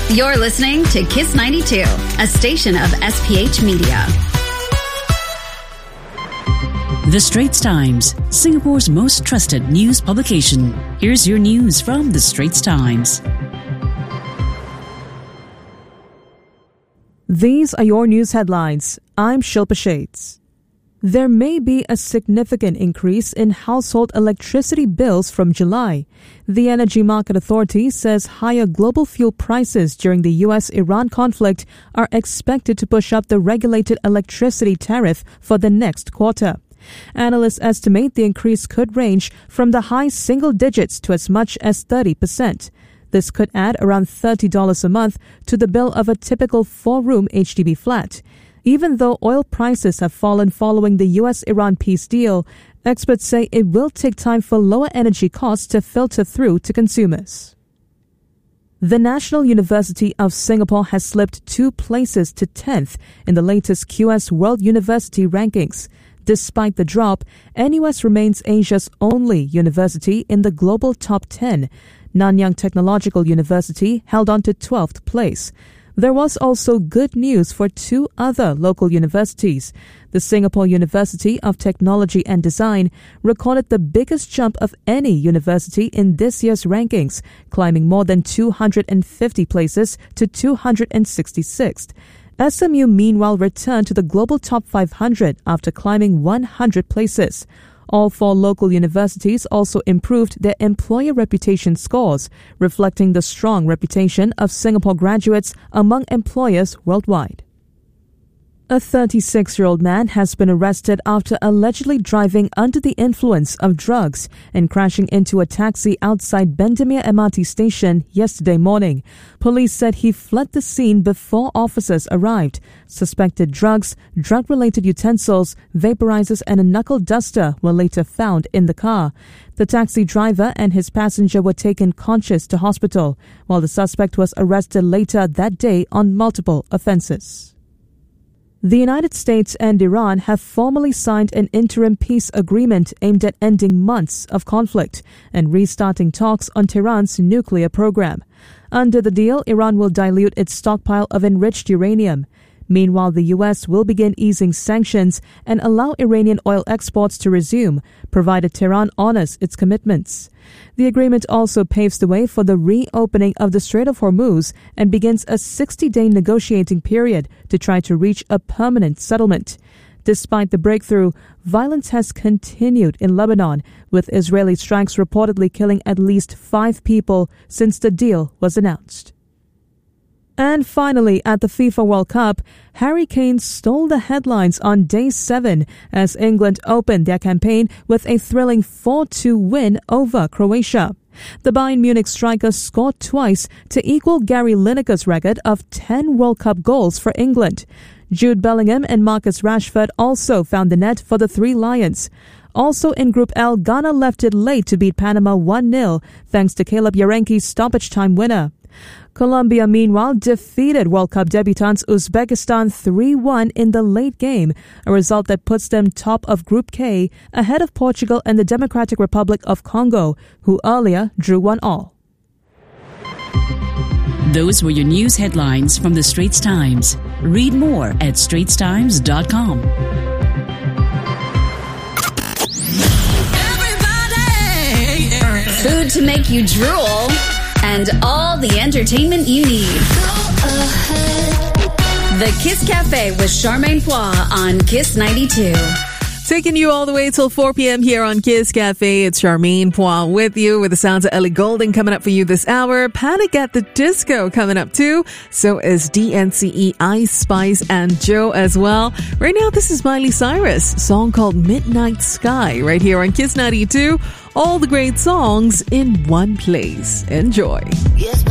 You're listening to Kiss 92, a station of SPH Media. The Straits Times, Singapore's most trusted news publication. Here's your news from The Straits Times. These are your news headlines. I'm Shilpa Shades. There may be a significant increase in household electricity bills from July. The Energy Market Authority says higher global fuel prices during the US-Iran conflict are expected to push up the regulated electricity tariff for the next quarter. Analysts estimate the increase could range from the high single digits to as much as 30%. This could add around $30 a month to the bill of a typical 4-room HDB flat. Even though oil prices have fallen following the US-Iran peace deal, experts say it will take time for lower energy costs to filter through to consumers. The National University of Singapore has slipped 2 places to 10th in the latest QS World University rankings. Despite the drop, NUS remains Asia's only university in the global top 10. Nanyang Technological University held on to 12th place. There was also good news for 2 other local universities. The Singapore University of Technology and Design recorded the biggest jump of any university in this year's rankings, climbing more than 250 places to 266th. SMU meanwhile returned to the global top 500 after climbing 100 places. All 4 local universities also improved their employer reputation scores, reflecting the strong reputation of Singapore graduates among employers worldwide. A 36-year-old man has been arrested after allegedly driving under the influence of drugs and crashing into a taxi outside Bendemeer MRT station yesterday morning. Police said he fled the scene before officers arrived. Suspected drugs, drug-related utensils, vaporizers and a knuckle duster were later found in the car. The taxi driver and his passenger were taken conscious to hospital, while the suspect was arrested later that day on multiple offenses. The United States and Iran have formally signed an interim peace agreement aimed at ending months of conflict and restarting talks on Tehran's nuclear program. Under the deal, Iran will dilute its stockpile of enriched uranium. Meanwhile, the U.S. will begin easing sanctions and allow Iranian oil exports to resume, provided Tehran honors its commitments. The agreement also paves the way for the reopening of the Strait of Hormuz and begins a 60-day negotiating period to try to reach a permanent settlement. Despite the breakthrough, violence has continued in Lebanon, with Israeli strikes reportedly killing at least 5 people since the deal was announced. And finally, at the FIFA World Cup, Harry Kane stole the headlines on Day 7 as England opened their campaign with a thrilling 4-2 win over Croatia. The Bayern Munich striker scored twice to equal Gary Lineker's record of 10 World Cup goals for England. Jude Bellingham and Marcus Rashford also found the net for the 3 Lions. Also in Group L, Ghana left it late to beat Panama 1-0 thanks to Caleb Yarenki's stoppage time winner. Colombia, meanwhile, defeated World Cup debutants Uzbekistan 3-1 in the late game, a result that puts them top of Group K, ahead of Portugal and the Democratic Republic of Congo, who earlier drew 1-1. Those were your news headlines from The Straits Times. Read more at straitstimes.com. Food to make you drool, and all the entertainment you need. The Kiss Cafe with Charmaine Poix on Kiss 92. Taking you all the way till 4 p.m. here on Kiss Cafe. It's Charmaine Poix with you, with the sounds of Ellie Goulding coming up for you this hour. Panic at the Disco coming up too. So is DNCE, Ice Spice and Joe as well. Right now, this is Miley Cyrus, a song called Midnight Sky, right here on Kiss 92. All the great songs in one place. Enjoy. Yes.